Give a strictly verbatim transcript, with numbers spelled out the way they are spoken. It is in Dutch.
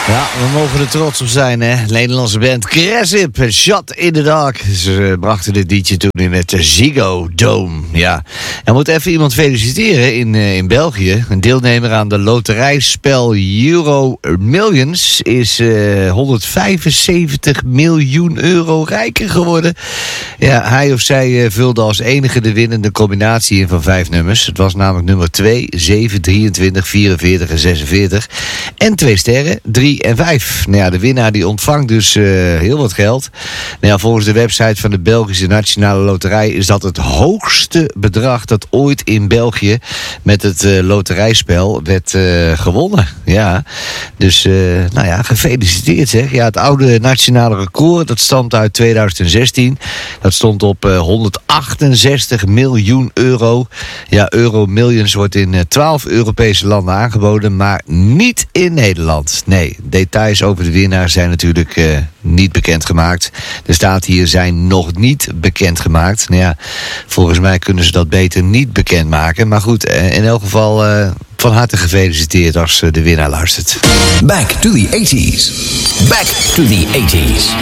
Ja, we mogen er trots op zijn, hè. Nederlandse band Cressip, Shot in the Dark. Ze brachten dit liedje toen in het Ziggo Dome. Ja, en moet even iemand feliciteren in, uh, in België. Een deelnemer aan de loterijspel Euro Millions is uh, honderdvijfenzeventig miljoen euro rijker geworden. Ja, hij of zij uh, vulde als enige de winnende combinatie in van vijf nummers. Het was namelijk nummer twee, zeven, drieëntwintig, vierenveertig en zesenveertig. En twee sterren, drie en vijf. Nou ja, de winnaar die ontvangt dus uh, heel wat geld. Nou ja, volgens de website van de Belgische Nationale Loterij is dat het hoogste bedrag dat ooit in België met het uh, loterijspel werd uh, gewonnen. Ja, dus uh, nou ja, gefeliciteerd zeg. Ja, het oude nationale record, dat stamt uit tweeduizend zestien. Dat stond op uh, honderdachtenzestig miljoen euro. Ja, Euro Millions wordt in uh, twaalf Europese landen aangeboden, maar niet in Nederland. Nee, details over de winnaar zijn natuurlijk uh, niet bekendgemaakt. Er staat hier zijn nog niet bekendgemaakt. Nou ja, volgens mij kunnen ze dat beter niet bekendmaken. Maar goed, uh, in elk geval uh, van harte gefeliciteerd als uh, de winnaar luistert. Back to the eighties. Back to the eighties.